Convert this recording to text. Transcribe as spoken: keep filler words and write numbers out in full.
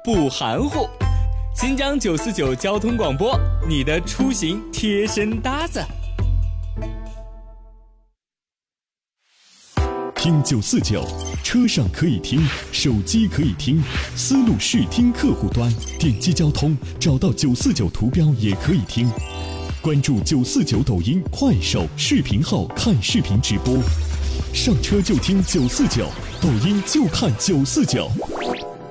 不含糊。新疆九四九交通广播，你的出行贴身搭子。 听九四九，车上可以听，手机可以听，思路视听客户端点击交通，找到九四九图标也可以听。关注九四九抖音、快手视频号看视频直播，上车就听九四九，抖音就看九四九。